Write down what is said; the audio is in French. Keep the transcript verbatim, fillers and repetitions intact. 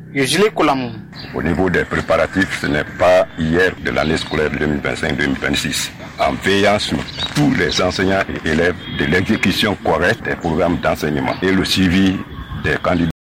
Au niveau des préparatifs, ce n'est pas hier de l'année scolaire deux mille vingt-cinq deux mille vingt-six. En veillant sur tous les enseignants et élèves de l'exécution correcte des programmes d'enseignement et le suivi des candidats.